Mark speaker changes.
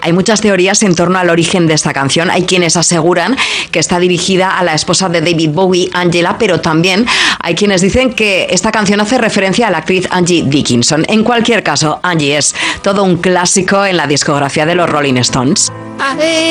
Speaker 1: Hay muchas teorías en torno al origen de esta canción. Hay quienes aseguran que está dirigida a la esposa de David Bowie, Angela, pero también hay quienes dicen que esta canción hace referencia a la actriz Angie Dickinson. En cualquier caso, Angie es todo un clásico en la discografía de los Rolling Stones.